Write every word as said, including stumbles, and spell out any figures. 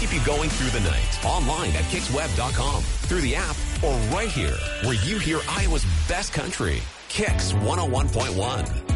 keep you going through the night. Online at kicks web dot com, through the app, or right here where you hear Iowa's best country. Kicks one oh one point one.